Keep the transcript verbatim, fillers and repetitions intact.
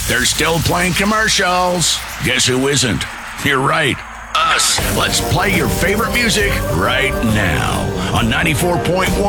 They're still playing commercials. Guess who isn't? You're right. Us. Let's play your favorite music right now on ninety-four point one.